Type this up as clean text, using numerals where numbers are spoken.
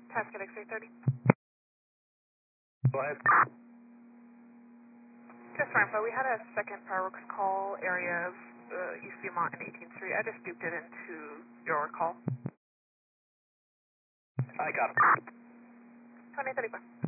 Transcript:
Tasket X-ray 30. Go ahead. Just for info, we had a second fireworks call area of East Viewmont and 18th Street. I just duped it into your call. I got it. 2035.